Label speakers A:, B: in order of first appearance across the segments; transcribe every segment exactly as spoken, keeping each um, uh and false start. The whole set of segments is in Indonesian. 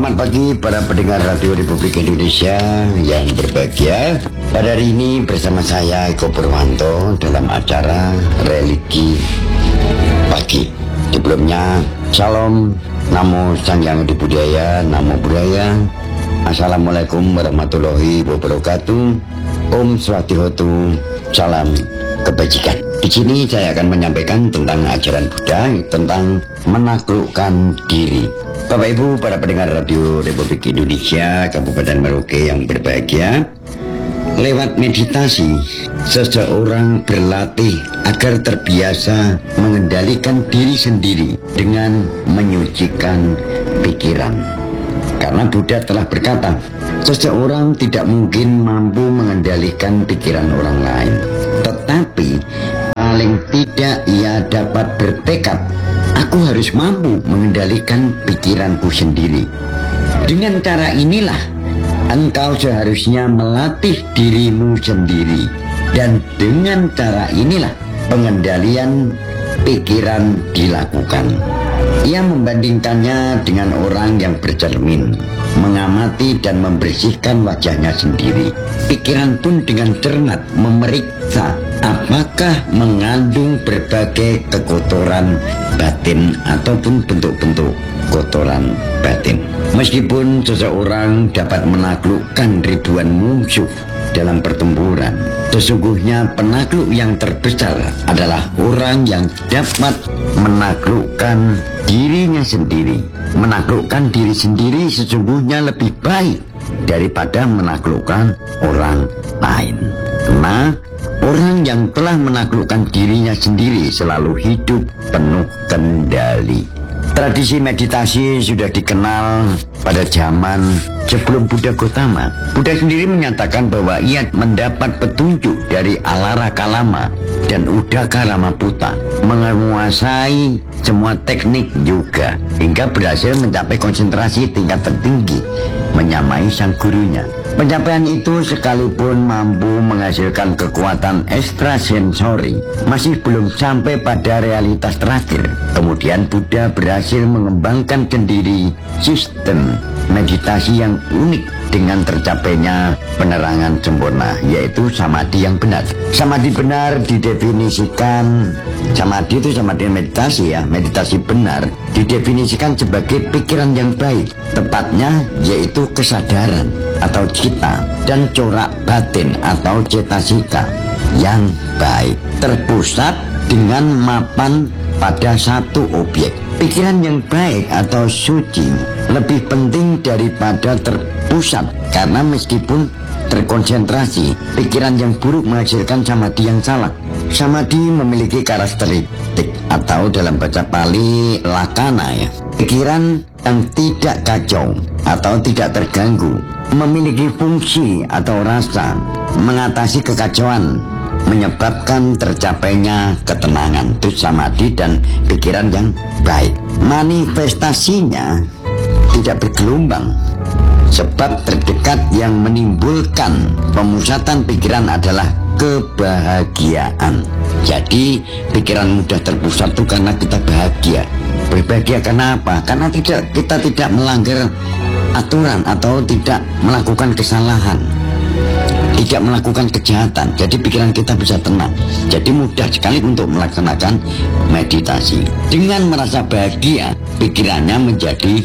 A: Selamat pagi para pendengar Radio Republik Indonesia yang berbahagia. Pada hari ini bersama saya Eko Purwanto dalam acara Religi Pagi. Sebelumnya, Salam, Namo Sang Hyang Adi Budaya, Namo Buddhaya. Assalamualaikum warahmatullahi wabarakatuh. Om Swastiastu, salam kebajikan. Di sini saya akan menyampaikan tentang ajaran Buddha tentang menaklukkan diri. Bapak Ibu para pendengar Radio Republik Indonesia Kabupaten Merauke yang berbahagia, lewat meditasi seseorang berlatih agar terbiasa mengendalikan diri sendiri dengan menyucikan pikiran. Karena Buddha telah berkata, seseorang tidak mungkin mampu mengendalikan pikiran orang lain, tetapi paling tidak ia dapat bertekad, aku harus mampu mengendalikan pikiranku sendiri. Dengan cara inilah engkau seharusnya melatih dirimu sendiri. Dan dengan cara inilah pengendalian pikiran dilakukan. Ia membandingkannya dengan orang yang bercermin, mengamati dan membersihkan wajahnya sendiri. Pikiran pun dengan cermat memeriksa apakah mengandung berbagai kekotoran batin ataupun bentuk-bentuk kotoran batin. Meskipun seseorang dapat menaklukkan ribuan musuh dalam pertempuran, sesungguhnya penakluk yang terbesar adalah orang yang dapat menaklukkan dirinya sendiri. Menaklukkan diri sendiri sesungguhnya lebih baik daripada menaklukkan orang lain. Karena orang yang telah menaklukkan dirinya sendiri selalu hidup penuh kendali. Tradisi meditasi sudah dikenal pada zaman sebelum Buddha Gautama. Buddha sendiri menyatakan bahwa ia mendapat petunjuk dari Alara Kalama dan Udaka Ramaputta, menguasai semua teknik yoga hingga berhasil mencapai konsentrasi tingkat tertinggi, menyamai sang gurunya. Pencapaian itu sekalipun mampu menghasilkan kekuatan ekstrasensori, masih belum sampai pada realitas terakhir. Kemudian Buddha berhasil mengembangkan sendiri sistem meditasi yang unik dengan tercapainya penerangan sempurna, yaitu samadhi yang benar. Samadhi benar didefinisikan, samadhi itu sama dengan meditasi ya, meditasi benar didefinisikan sebagai pikiran yang baik, tepatnya yaitu kesadaran atau cita dan corak batin atau cetasika yang baik, terpusat dengan mapan pada satu objek. Pikiran yang baik atau suci lebih penting daripada terpusat, karena meskipun terkonsentrasi, pikiran yang buruk menghasilkan samadhi yang salah. Samadhi memiliki karakteristik atau dalam bahasa Pali lakana ya, pikiran yang tidak kacau atau tidak terganggu, memiliki fungsi atau rasa, mengatasi kekacauan, menyebabkan tercapainya ketenangan. Itu samadhi dan pikiran yang baik. Manifestasinya tidak bergelombang, sebab terdekat yang menimbulkan pemusatan pikiran adalah kebahagiaan. Jadi pikiran mudah terpusat itu karena kita bahagia. Berbahagia karena apa? Karena tidak, kita tidak melanggar aturan atau tidak melakukan kesalahan, tidak melakukan kejahatan. Jadi pikiran kita bisa tenang. Jadi mudah sekali untuk melaksanakan meditasi. Dengan merasa bahagia, pikirannya menjadi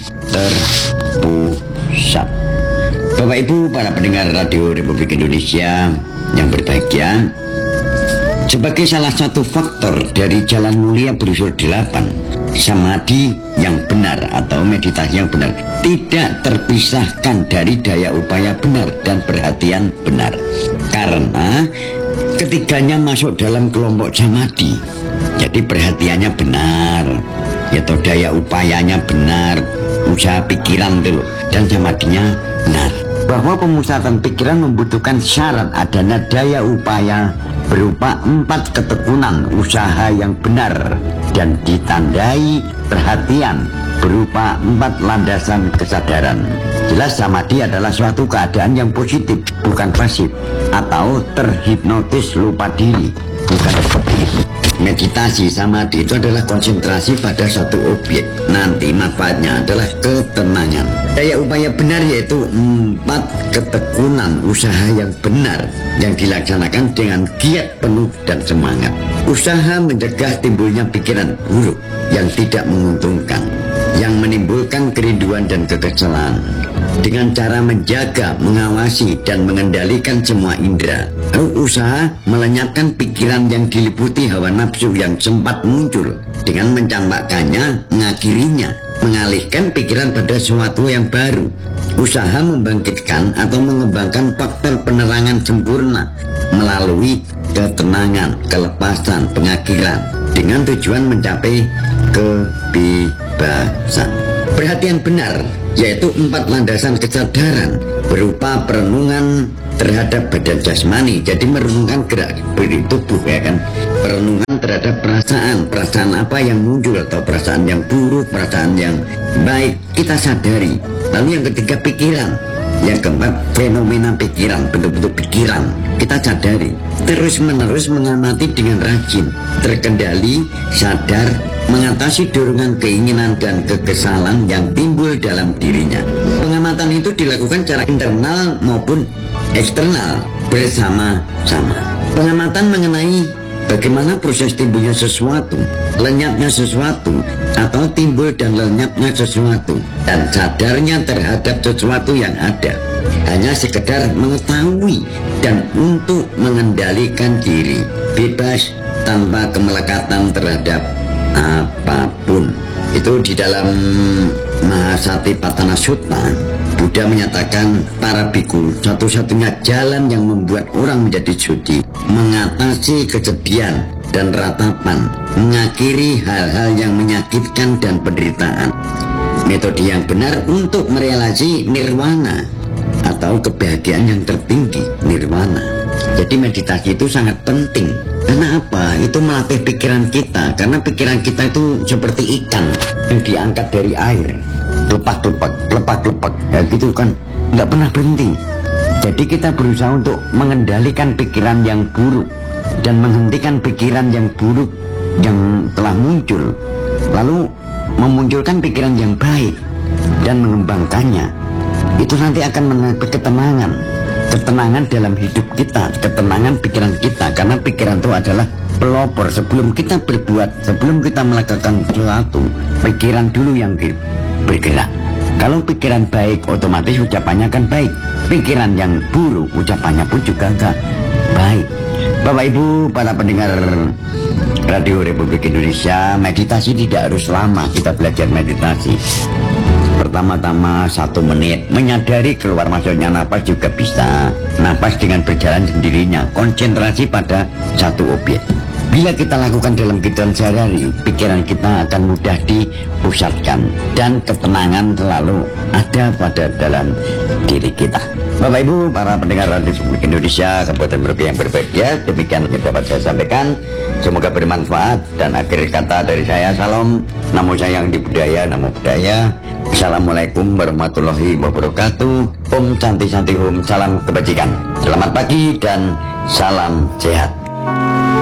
A: terpusat. Bapak Ibu para pendengar Radio Republik Indonesia yang berbahagia, sebagai salah satu faktor dari jalan mulia berunsur delapan, samadhi yang benar atau meditasi yang benar tidak terpisahkan dari daya upaya benar dan perhatian benar. Karena ketiganya masuk dalam kelompok samadhi. Jadi perhatiannya benar, yaitu daya upayanya benar, usaha pikiran dulu, dan samadhinya benar. Bahwa pemusatan pikiran membutuhkan syarat adanya daya upaya berupa empat ketekunan usaha yang benar dan ditandai perhatian berupa empat landasan kesadaran. Jelas samadhi adalah suatu keadaan yang positif, bukan pasif, atau terhipnotis lupa diri, bukan seperti itu. Meditasi samadhi itu adalah konsentrasi pada satu objek. Nanti manfaatnya adalah ketenangan. Daya upaya benar yaitu empat ketekunan usaha yang benar yang dilaksanakan dengan giat penuh dan semangat. Usaha mencegah timbulnya pikiran buruk yang tidak menguntungkan, yang menimbulkan kerinduan dan kekesalan, dengan cara menjaga, mengawasi, dan mengendalikan semua indera. Lalu usaha melenyapkan pikiran yang diliputi hawa nafsu yang sempat muncul dengan mencampakkannya, mengakhirinya, mengalihkan pikiran pada sesuatu yang baru. Usaha membangkitkan atau mengembangkan faktor penerangan sempurna melalui ketenangan, kelepasan, pengakhiran dengan tujuan mencapai kebebasan. Perhatian benar yaitu empat landasan kesadaran berupa perenungan terhadap badan jasmani, jadi merenungkan gerak beri tubuh ya kan, perenungan terhadap perasaan, perasaan apa yang muncul atau perasaan yang buruk, perasaan yang baik kita sadari. Lalu yang ketiga pikiran, yang keempat fenomena pikiran, bentuk-bentuk pikiran kita sadari, terus menerus mengamati dengan rajin, terkendali, sadar, mengatasi dorongan keinginan dan kekesalan yang timbul dalam dirinya. Pengamatan itu dilakukan secara internal maupun eksternal bersama-sama. Pengamatan mengenai bagaimana proses timbulnya sesuatu, lenyapnya sesuatu, atau timbul dan lenyapnya sesuatu, dan sadarnya terhadap sesuatu yang ada. Hanya sekedar mengetahui dan untuk mengendalikan diri, bebas tanpa kemelekatan terhadap apapun. Itu di dalam Mahasatipatthana Sutta, Buddha menyatakan para biku, satu-satunya jalan yang membuat orang menjadi suci, mengatasi kesedihan dan ratapan, mengakhiri hal-hal yang menyakitkan dan penderitaan. Metode yang benar untuk merealisasi nirwana atau kebahagiaan yang tertinggi, nirwana. Jadi meditasi itu sangat penting. Karena apa? Itu melatih pikiran kita. Karena pikiran kita itu seperti ikan yang diangkat dari air, lepak-lepak, lepak-lepak, ya gitu kan, nggak pernah berhenti. Jadi kita berusaha untuk mengendalikan pikiran yang buruk dan menghentikan pikiran yang buruk yang telah muncul, lalu memunculkan pikiran yang baik dan mengembangkannya. Itu nanti akan mencapai ketenangan. Ketenangan dalam hidup kita, ketenangan pikiran kita, karena pikiran itu adalah pelopor. Sebelum kita berbuat, sebelum kita melakukan sesuatu, pikiran dulu yang bergerak. Kalau pikiran baik, otomatis ucapannya akan baik. Pikiran yang buruk, ucapannya pun juga enggak baik. Bapak Ibu, para pendengar Radio Republik Indonesia, meditasi tidak harus lama. Kita belajar meditasi. Pertama-tama satu menit, menyadari keluar masuknya napas juga bisa. Napas dengan berjalan sendirinya, konsentrasi pada satu objek. Bila kita lakukan dalam kehidupan sehari-hari, pikiran kita akan mudah dipusatkan dan ketenangan selalu ada pada dalam diri kita. Bapak Ibu, para pendengar Radio Republik Indonesia, Kabupaten Merauke yang berbahagia, demikian yang dapat saya sampaikan. Semoga bermanfaat, dan akhir kata dari saya, salam, namo sayang di budaya, namo budaya. Assalamualaikum warahmatullahi wabarakatuh. Om Santi Santi Om, salam kebajikan. Selamat pagi dan salam sehat.